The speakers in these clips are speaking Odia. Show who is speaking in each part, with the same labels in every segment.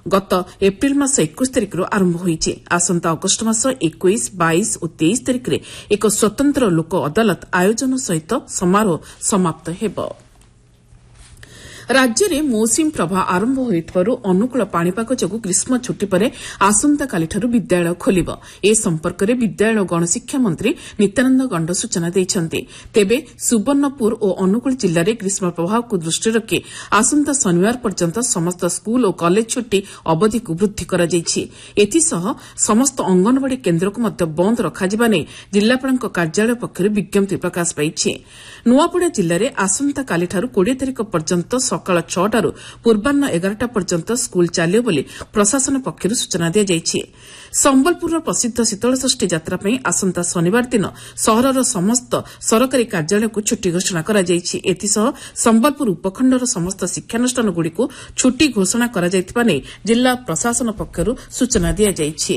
Speaker 1: ଗତ ଏପ୍ରିଲ ମାସ 21 ତାରିଖରୁ ଆରମ୍ଭ ହୋଇଛି। ଆସନ୍ତା ଅଗଷ୍ଟ ମାସ 21, 22 ଓ 23 ତାରିଖରେ ଏକ ସ୍ୱତନ୍ତ୍ର ଲୋକ ଅଦାଲତ ଆୟୋଜନ ସହିତ ସମାରୋହ ସମାପ୍ତ ହେବ। ରାଜ୍ୟରେ ମୌସୁମୀ ପ୍ରବାହ ଆରମ୍ଭ ହୋଇଥିବାରୁ ଅନୁକୂଳ ପାଣିପାଗ ଯୋଗୁଁ ଗ୍ରୀଷ୍ମ ଛୁଟି ପରେ ଆସନ୍ତାକାଲିଠାରୁ ବିଦ୍ୟାଳୟ ଖୋଲିବ। ଏ ସମ୍ପର୍କରେ ବିଦ୍ୟାଳୟ ଓ ଗଣଶିକ୍ଷା ମନ୍ତ୍ରୀ ନିତ୍ୟାନନ୍ଦ ଗଣ୍ଡ ସୂଚନା ଦେଇଛନ୍ତି। ତେବେ ସୁବର୍ଣ୍ଣପୁର ଓ ଅନୁଗୁଳ ଜିଲ୍ଲାରେ ଗ୍ରୀଷ୍ମ ପ୍ରବାହକୁ ଦୃଷ୍ଟିରେ ରଖି ଆସନ୍ତା ଶନିବାର ପର୍ଯ୍ୟନ୍ତ ସମସ୍ତ ସ୍କୁଲ ଓ କଲେଜ ଛୁଟି ଅବଧିକୁ ବୃଦ୍ଧି କରାଯାଇଛି। ଏଥିସହ ସମସ୍ତ ଅଙ୍ଗନବାଡି କେନ୍ଦ୍ରକୁ ମଧ୍ୟ ବନ୍ଦ ରଖାଯିବା ନେଇ ଜିଲ୍ଲାପାଳଙ୍କ କାର୍ଯ୍ୟାଳୟ ପକ୍ଷରୁ ବିଜ୍ଞପ୍ତି ପ୍ରକାଶ ପାଇଛି। ନୂଆପଡ଼ା ଜିଲ୍ଲାରେ ଆସନ୍ତାକାଲିଠାରୁ 20 ତାରିଖ ପର୍ଯ୍ୟନ୍ତ ସକାଳ 6ଟାରୁ ପୂର୍ବାହ୍ନ 11ଟା ପର୍ଯ୍ୟନ୍ତ ସ୍କୁଲ ଚାଲିବ ବୋଲି ପ୍ରଶାସନ ପକ୍ଷରୁ ସୂଚନା ଦିଆଯାଇଛି। ସମ୍ବଲପୁରର ପ୍ରସିଦ୍ଧ ଶୀତଳଷଷ୍ଠୀ ଯାତ୍ରା ପାଇଁ ଆସନ୍ତା ଶନିବାର ଦିନ ସହରର ସମସ୍ତ ସରକାରୀ କାର୍ଯ୍ୟାଳୟକୁ ଛୁଟି ଘୋଷଣା କରାଯାଇଛି। ଏଥିସହ ସମ୍ବଲପୁର ଉପଖଣ୍ଡର ସମସ୍ତ ଶିକ୍ଷାନୁଷ୍ଠାନଗୁଡ଼ିକୁ ଛୁଟି ଘୋଷଣା କରାଯାଇଥିବା ନେଇ ଜିଲ୍ଲା ପ୍ରଶାସନ ପକ୍ଷରୁ ସୂଚନା ଦିଆଯାଇଛି।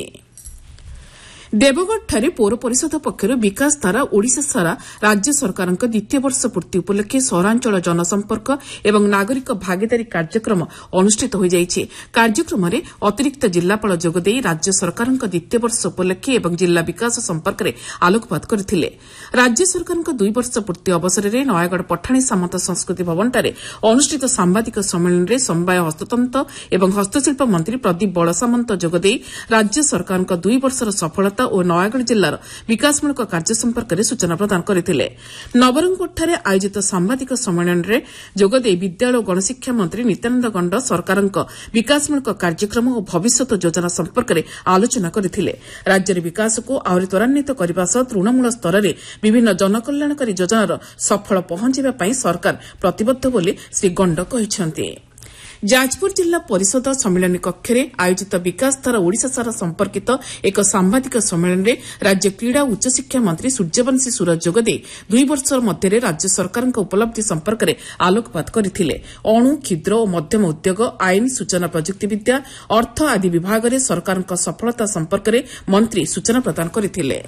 Speaker 1: ଦେବଗଡ଼ଠାରେ ପୌର ପରିଷଦ ପକ୍ଷରୁ ବିକାଶ ଧାରା ଓଡ଼ିଶା ସାରା ରାଜ୍ୟ ସରକାରଙ୍କ ଦ୍ୱିତୀୟ ବର୍ଷ ପୂର୍ତ୍ତି ଉପଲକ୍ଷେ ସହରାଞ୍ଚଳ ଜନସମ୍ପର୍କ ଏବଂ ନାଗରିକ ଭାଗିଦାରୀ କାର୍ଯ୍ୟକ୍ରମ ଅନୁଷ୍ଠିତ ହୋଇଯାଇଛି। କାର୍ଯ୍ୟକ୍ରମରେ ଅତିରିକ୍ତ ଜିଲ୍ଲାପାଳ ଯୋଗଦେଇ ରାଜ୍ୟ ସରକାରଙ୍କ ଦ୍ୱିତୀୟ ବର୍ଷ ଉପଲକ୍ଷେ ଏବଂ ଜିଲ୍ଲା ବିକାଶ ସମ୍ପର୍କରେ ଆଲୋକପାତ କରିଥିଲେ। ରାଜ୍ୟ ସରକାରଙ୍କ 2 ବର୍ଷ ପୂର୍ତ୍ତି ଅବସରରେ ନୟାଗଡ଼ ପଠାଣି ସାମନ୍ତ ସଂସ୍କୃତି ଭବନଠାରେ ଅନୁଷ୍ଠିତ ସାମ୍ବାଦିକ ସମ୍ମିଳନୀରେ ସମବାୟ ହସ୍ତତନ୍ତ ଏବଂ ହସ୍ତଶିଳ୍ପ ମନ୍ତ୍ରୀ ପ୍ରଦୀପ ବଳସାମନ୍ତ ଯୋଗଦେଇ ରାଜ୍ୟ ସରକାରଙ୍କ 2 ବର୍ଷର ସଫଳତା ଓ ନୟାଗଡ଼ ଜିଲ୍ଲାର ବିକାଶମୂଳକ କାର୍ଯ୍ୟ ସମ୍ପର୍କରେ ସୂଚନା ପ୍ରଦାନ କରିଥିଲେ। ନବରଙ୍ଗପୁରଠାରେ ଆୟୋଜିତ ସାମ୍ବାଦିକ ସମ୍ମିଳନୀରେ ଯୋଗଦେଇ ବିଦ୍ୟାଳୟ ଓ ଗଣଶିକ୍ଷା ମନ୍ତ୍ରୀ ନିତ୍ୟାନନ୍ଦ ଗଣ୍ଡ ସରକାରଙ୍କ ବିକାଶମୂଳକ କାର୍ଯ୍ୟକ୍ରମ ଓ ଭବିଷ୍ୟତ ଯୋଜନା ସମ୍ପର୍କରେ ଆଲୋଚନା କରିଥିଲେ। ରାଜ୍ୟରେ ବିକାଶକୁ ଆହୁରି ତ୍ୱରାନ୍ୱିତ କରିବା ସହ ତୃଣମୂଳ ସ୍ତରରେ ବିଭିନ୍ନ ଜନକଲ୍ୟାଣକାରୀ ଯୋଜନାର ସଫଳ ପହଞ୍ଚାଇବା ପାଇଁ ସରକାର ପ୍ରତିବଦ୍ଧ ବୋଲି ଶ୍ରୀ ଗଣ୍ଡ କହିଛନ୍ତି। ଯାଜପୁର ଜିଲ୍ଲା ପରିଷଦ ସମ୍ମିଳନୀ କକ୍ଷରେ ଆୟୋଜିତ ବିକାଶ ଧାରା ଓଡ଼ିଶା ସାରା ସମ୍ପର୍କିତ ଏକ ସାମ୍ବାଦିକ ସମ୍ମିଳନୀରେ ରାଜ୍ୟ କ୍ରୀଡ଼ା ଓ ଉଚ୍ଚଶିକ୍ଷା ମନ୍ତ୍ରୀ ସୂର୍ଯ୍ୟବଂଶୀ ସୁର ଯୋଗଦେଇ 2 ବର୍ଷ ମଧ୍ୟରେ ରାଜ୍ୟ ସରକାରଙ୍କ ଉପଲବ୍ଧି ସମ୍ପର୍କରେ ଆଲୋକପାତ କରିଥିଲେ। ଅଣୁ, କ୍ଷୁଦ୍ର ଓ ମଧ୍ୟମ ଉଦ୍ୟୋଗ, ଆଇନ, ସୂଚନା ପ୍ରଯୁକ୍ତିବିଦ୍ୟା, ଅର୍ଥ ଆଦି ବିଭାଗରେ ସରକାରଙ୍କ ସଫଳତା ସମ୍ପର୍କରେ ମନ୍ତ୍ରୀ ସୂଚନା ପ୍ରଦାନ କରିଥିଲେ।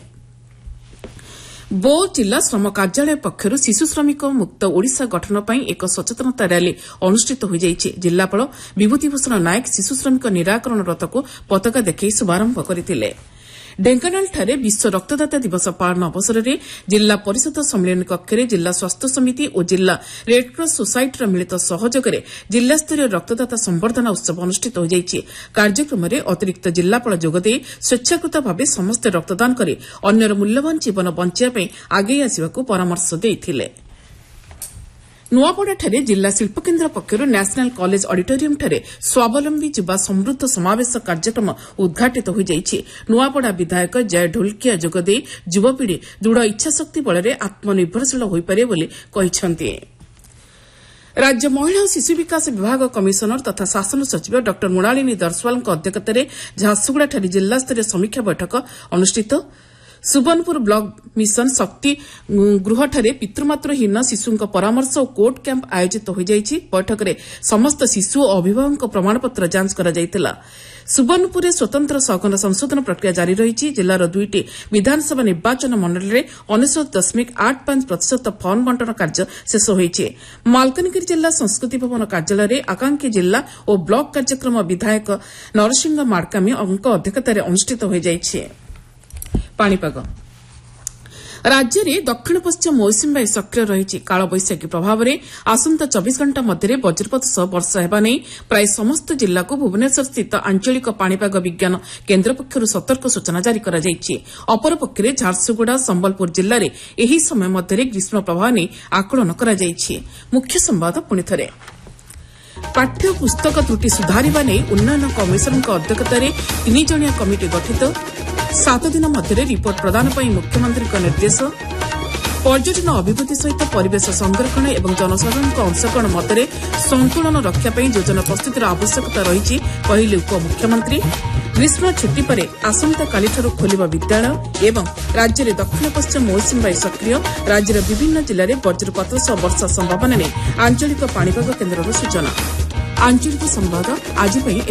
Speaker 1: ବୌଦ୍ଧ ଜିଲ୍ଲା ଶ୍ରମ କାର୍ଯ୍ୟାଳୟ ପକ୍ଷରୁ ଶିଶୁ ଶ୍ରମିକ ମୁକ୍ତ ଓଡ଼ିଶା ଗଠନ ପାଇଁ ଏକ ସଚେତନତା ର୍ୟାଲି ଅନୁଷ୍ଠିତ ହୋଇଯାଇଛି। ଜିଲ୍ଲାପାଳ ବିଭୂତିଭୂଷଣ ନାୟକ ଶିଶୁ ଶ୍ରମିକ ନିରାକରଣ ରଥକୁ ପତାକା ଦେଖାଇ ଶୁଭାରମ୍ଭ କରିଥିଲେ। ଢେଙ୍କାନାଳଠାରେ ବିଶ୍ୱ ରକ୍ତଦାତା ଦିବସ ପାଳନ ଅବସରରେ ଜିଲ୍ଲା ପରିଷଦ ସମ୍ମିଳନୀ କକ୍ଷରେ ଜିଲ୍ଲା ସ୍ୱାସ୍ଥ୍ୟ ସମିତି ଓ ଜିଲ୍ଲା ରେଡ୍କ୍ରସ୍ ସୋସାଇଟିର ମିଳିତ ସହଯୋଗରେ ଜିଲ୍ଲାସ୍ତରୀୟ ରକ୍ତଦାତା ସମ୍ବର୍ଦ୍ଧନା ଉତ୍ସବ ଅନୁଷ୍ଠିତ ହୋଇଯାଇଛି। କାର୍ଯ୍ୟକ୍ରମରେ ଅତିରିକ୍ତ ଜିଲ୍ଲାପାଳ ଯୋଗଦେଇ ସ୍ୱେଚ୍ଛାକୃତ ଭାବେ ସମସ୍ତେ ରକ୍ତଦାନ କରି ଅନ୍ୟର ମୂଲ୍ୟବାନ ଜୀବନ ବଞ୍ଚାଇବା ପାଇଁ ଆଗେଇ ଆସିବାକୁ ପରାମର୍ଶ ଦେଇଥିଲେ। ନୂଆପଡ଼ାଠାରେ ଜିଲ୍ଲା ଶିଳ୍ପକେନ୍ଦ୍ର ପକ୍ଷରୁ ନ୍ୟାସନାଲ୍ କଲେଜ ଅଡିଟୋରିୟମ୍ଠାରେ ସ୍ୱାବଲମ୍ବୀ ଯୁବା ସମୃଦ୍ଧ ସମାବେଶ କାର୍ଯ୍ୟକ୍ରମ ଉଦ୍ଘାଟିତ ହୋଇଯାଇଛି। ନୂଆପଡ଼ା ବିଧାୟକ ଜୟ ଢୋଲକିଆ ଯୋଗଦେଇ ଯୁବପିଢ଼ି ଦୃଢ଼ ଇଚ୍ଛାଶକ୍ତି ବଳରେ ଆତ୍ମନିର୍ଭରଶୀଳ ହୋଇପାରିବେ ବୋଲି କହିଛନ୍ତି। ରାଜ୍ୟ ମହିଳା ଓ ଶିଶୁ ବିକାଶ ବିଭାଗ କମିଶନର ତଥା ଶାସନ ସଚିବ ଡ ମୃଣାଳିନୀ ଦର୍ଶୱାଲଙ୍କ ଅଧ୍ୟକ୍ଷତାରେ ଝାରସୁଗୁଡ଼ାଠାରେ ଜିଲ୍ଲାସ୍ତରୀୟ ସମୀକ୍ଷା ବୈଠକ ଅନୁଷ୍ଠିତ। ସୁବର୍ଣ୍ଣପୁର ବ୍ଲକ ମିଶନ ଶକ୍ତି ଗୃହଠାରେ ପିତୃମାତୃହୀନ ଶିଶୁଙ୍କ ପରାମର୍ଶ ଓ କୋର୍ଟ କ୍ୟାମ୍ପ ଆୟୋଜିତ ହୋଇଯାଇଛି। ବୈଠକରେ ସମସ୍ତ ଶିଶୁ ଓ ଅଭିଭାବକଙ୍କ ପ୍ରମାଣପତ୍ର ଯାଞ୍ଚ କରାଯାଇଥିଲା। ସୁବର୍ଣ୍ଣପୁରରେ ସ୍ୱତନ୍ତ୍ର ସଘନ ସଂଶୋଧନ ପ୍ରକ୍ରିୟା ଜାରି ରହିଛି। ଜିଲ୍ଲାର 2ଟି ବିଧାନସଭା ନିର୍ବାଚନ ମଣ୍ଡଳୀରେ 99.85% ଫର୍ମ ବଣ୍ଟନ କାର୍ଯ୍ୟ ଶେଷ ହୋଇଛି। ମାଲକାନଗିରି ଜିଲ୍ଲା ସଂସ୍କୃତି ଭବନ କାର୍ଯ୍ୟାଳୟରେ ଆକାଂକ୍ଷୀ ଜିଲ୍ଲା ଓ ବ୍ଲକ କାର୍ଯ୍ୟକ୍ରମ ବିଧାୟକ ନରସିଂହ ମାଡକାମୀଙ୍କ ଅଧ୍ୟକ୍ଷତାରେ ଅନୁଷ୍ଠିତ ହୋଇଯାଇଛି। ପାଣିପାଗ ରାଜ୍ୟରେ ଦକ୍ଷିଣ ପଶ୍ଚିମ ମୌସୁମୀ ବାୟୁ ସକ୍ରିୟ ରହିଛି। କାଳବୈଶାଖୀ ପ୍ରଭାବରେ ଆସନ୍ତା 24 ଘଣ୍ଟା ମଧ୍ୟରେ ବଜ୍ରପାତ ସହ ବର୍ଷା ହେବା ନେଇ ପ୍ରାୟ ସମସ୍ତ ଜିଲ୍ଲାକୁ ଭୁବନେଶ୍ୱରସ୍ଥିତ ଆଞ୍ଚଳିକ ପାଣିପାଗ ବିଜ୍ଞାନ କେନ୍ଦ୍ର ପକ୍ଷରୁ ସତର୍କ ସୂଚନା ଜାରି କରାଯାଇଛି। ଅପରପକ୍ଷରେ ଝାରସୁଗୁଡ଼ା ସମ୍ବଲପୁର ଜିଲ୍ଲାରେ ଏହି ସମୟ ମଧ୍ୟରେ ଗ୍ରୀଷ୍ମ ପ୍ରବାହ ନେଇ ଆକଳନ କରାଯାଇଛି। ମୁଖ୍ୟ ସମ୍ବାଦ ପୁଣିଥରେ ପାଠ୍ୟ ପୁସ୍ତକ ତ୍ରୁଟି ସୁଧାରିବା ନେଇ ଉନ୍ନୟନ କମିଶନଙ୍କ ଅଧ୍ୟକ୍ଷତାରେ 3 ଜଣିଆ କମିଟି ଗଠିତ। 7 ଦିନ ମଧ୍ୟରେ ରିପୋର୍ଟ ପ୍ରଦାନ ପାଇଁ ମୁଖ୍ୟମନ୍ତ୍ରୀଙ୍କ ନିର୍ଦ୍ଦେଶ। ପର୍ଯ୍ୟଟନ ଅଭିବୃଦ୍ଧି ସହିତ ପରିବେଶ ସଂରକ୍ଷଣ ଏବଂ ଜନସାଧାରଣଙ୍କ ଅଂଶଗ୍ରହଣ ମଧ୍ୟରେ ସନ୍ତୁଳନ ରକ୍ଷା ପାଇଁ ଯୋଜନା ପ୍ରସ୍ତୁତିର ଆବଶ୍ୟକତା ରହିଛି କହିଲେ ଉପମୁଖ୍ୟମନ୍ତ୍ରୀ। ଗ୍ରୀଷ୍ମ ଛୁଟି ପରେ ଆସନ୍ତାକାଲିଠାରୁ ଖୋଲିବ ବିଦ୍ୟାଳୟ ଏବଂ ରାଜ୍ୟରେ ଦକ୍ଷିଣ ପଶ୍ଚିମ ମୌସୁମୀ ବାୟୁ ସକ୍ରିୟ। ରାଜ୍ୟର ବିଭିନ୍ନ ଜିଲ୍ଲାରେ ବଜ୍ରପାତ ସହ ବର୍ଷା ସମ୍ଭାବନା ନେଇ ଆଞ୍ଚଳିକ ପାଣିପାଗ କେନ୍ଦ୍ରର ସୂଚନା। ଆଞ୍ଚଳିକ ସମ୍ବାଦ ଆଜି ପାଇଁ